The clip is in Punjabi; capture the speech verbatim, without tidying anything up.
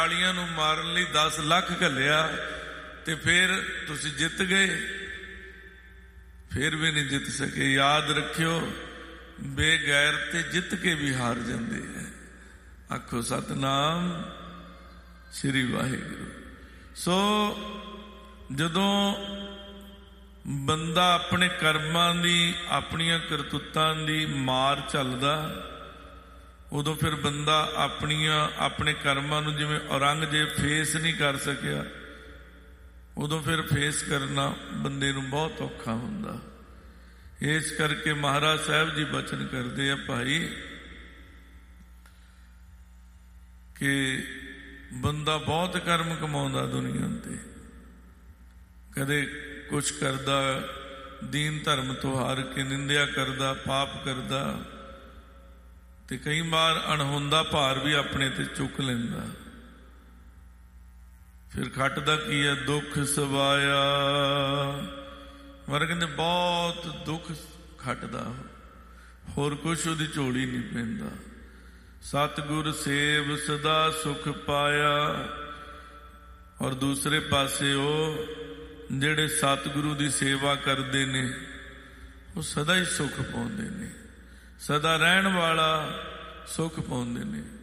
ਵਾਲੀਆਂ ਨੂੰ ਮਾਰਨ ਲਈ ਦਸ ਲੱਖ ਘੱਲਿਆ ਤੇ ਫਿਰ ਤੁਸੀਂ ਜਿੱਤ ਗਏ, ਫਿਰ ਵੀ ਨਹੀਂ ਜਿੱਤ ਸਕੇ। ਯਾਦ ਰੱਖਿਓ, ਬੇਗੈਰ ਤੇ ਜਿੱਤ ਕੇ ਵੀ ਹਾਰ ਜਾਂਦੇ ਹੈ। ਆਖੋ ਸਤਨਾਮ ਸ੍ਰੀ ਵਾਹਿਗੁਰੂ। ਸੋ ਜਦੋਂ ਬੰਦਾ ਆਪਣੇ ਕਰਮਾਂ ਦੀ, ਆਪਣੀਆਂ ਕਰਤੂਤਾਂ ਦੀ ਮਾਰ ਝੱਲਦਾ, ਉਦੋਂ ਫਿਰ ਬੰਦਾ ਆਪਣੀਆਂ ਆਪਣੇ ਕਰਮਾਂ ਨੂੰ, ਜਿਵੇਂ ਔਰੰਗਜ਼ੇਬ ਫੇਸ ਨਹੀਂ ਕਰ ਸਕਿਆ, ਉਦੋਂ ਫਿਰ ਫੇਸ ਕਰਨਾ ਬੰਦੇ ਨੂੰ ਬਹੁਤ ਔਖਾ ਹੁੰਦਾ। ਇਸ ਕਰਕੇ ਮਹਾਰਾਜ ਸਾਹਿਬ ਜੀ ਬਚਨ ਕਰਦੇ ਆ, ਭਾਈ ਕਿ ਬੰਦਾ ਬਹੁਤ ਕਰਮ ਕਮਾਉਂਦਾ ਦੁਨੀਆ ਤੇ, ਕਦੇ ਕੁਛ ਕਰਦਾ, ਦੀਨ ਧਰਮ ਤੋਂ ਹਾਰ ਕੇ ਨਿੰਦਿਆ ਕਰਦਾ, ਪਾਪ ਕਰਦਾ, ਤੇ ਕਈ ਵਾਰ ਅਣਹੋਂਦਾ ਭਾਰ ਵੀ ਆਪਣੇ ਤੇ ਚੁੱਕ ਲੈਂਦਾ। ਫਿਰ ਖੱਟਦਾ ਕੀ ਹੈ? ਦੁੱਖ ਸਵਾਇਆ। ਮਰ ਕਹਿੰਦੇ ਬਹੁਤ ਦੁੱਖ ਖੱਟਦਾ, ਹੋਰ ਕੁਛ ਉਹਦੀ ਝੋਲੀ ਨਹੀਂ ਪੈਂਦਾ। ਸਤਿਗੁਰ ਸੇਵ ਸਦਾ ਸੁਖ ਪਾਇਆ। ਔਰ ਦੂਸਰੇ ਪਾਸੇ ਉਹ ਜਿਹੜੇ ਸਤਿਗੁਰੂ ਦੀ ਸੇਵਾ ਕਰਦੇ ਨੇ, ਉਹ ਸਦਾ ਹੀ ਸੁਖ ਪਾਉਂਦੇ ਨੇ, ਸਦਾ ਰਹਿਣ ਵਾਲਾ ਸੁਖ ਪਾਉਂਦੇ ਨੇ।